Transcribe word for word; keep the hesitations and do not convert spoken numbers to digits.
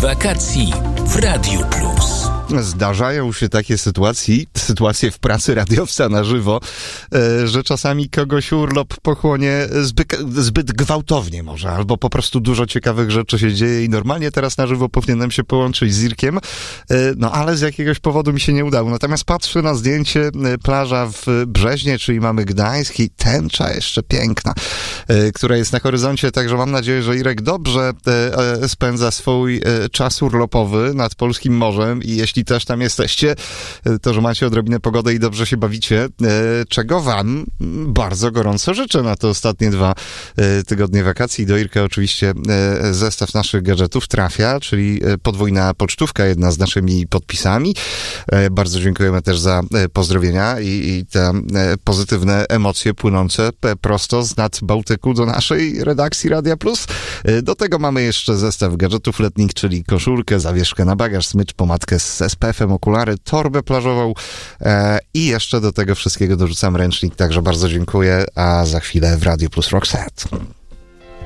wakacji w Radiu Plus. Zdarzają się takie sytuacje, sytuacje w pracy radiowca na żywo, że czasami kogoś urlop pochłonie zbyt, zbyt gwałtownie może, albo po prostu dużo ciekawych rzeczy się dzieje i normalnie teraz na żywo powinienem się połączyć z Irkiem, no ale z jakiegoś powodu mi się nie udało. Natomiast patrzę na zdjęcie, plaża w Brzeźnie, czyli mamy Gdańsk i tęcza jeszcze piękna, która jest na horyzoncie, także mam nadzieję, że Irek dobrze spędza swój czas urlopowy nad polskim morzem i jeśli też tam jesteście, to że macie odrobinę pogody i dobrze się bawicie, czego wam bardzo gorąco życzę na te ostatnie dwa tygodnie wakacji. Do Irka oczywiście zestaw naszych gadżetów trafia, czyli podwójna pocztówka, jedna z naszymi podpisami. Bardzo dziękujemy też za pozdrowienia i, i te pozytywne emocje płynące prosto z nad Bałtyku do naszej redakcji Radia Plus. Do tego mamy jeszcze zestaw gadżetów letnich, czyli koszulkę, zawieszkę na bagaż, smycz, pomadkę z S P F-em, okulary, torbę plażową e, i jeszcze do tego wszystkiego dorzucam ręcznik, także bardzo dziękuję, a za chwilę w Radio Plus Rock Set.